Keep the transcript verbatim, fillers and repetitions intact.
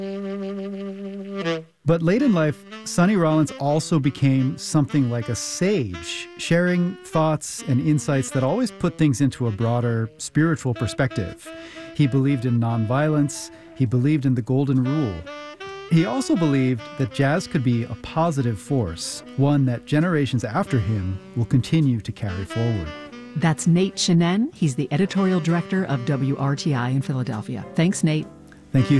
But late in life, Sonny Rollins also became something like a sage, sharing thoughts and insights that always put things into a broader spiritual perspective. He believed in nonviolence. He believed in the golden rule. He also believed that jazz could be a positive force, one that generations after him will continue to carry forward. That's Nate Shenin. He's the editorial director of W R T I in Philadelphia. Thanks, Nate. Thank you.